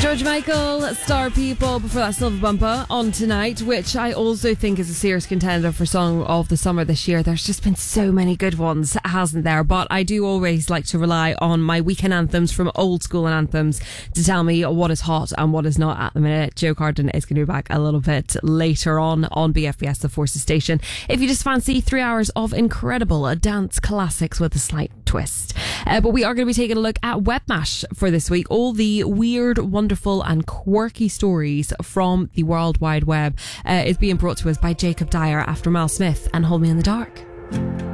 George Michael, Star People, before that Silver Bumper on Tonight, which I also think is a serious contender for Song of the Summer this year. There's just been so many good ones, hasn't there? But I do always like to rely on my weekend anthems from old school anthems to tell me what is hot and what is not at the minute. Joe Carden is going to be back a little bit later on BFBS The Forces Station. If you just fancy 3 hours of incredible dance classics with a slight twist. But we are going to be taking a look at Webmash for this week. All the weird, wonderful and quirky stories from the World Wide Web is being brought to us by Jacob Dyer after Mal Smith and Hold Me in the Dark.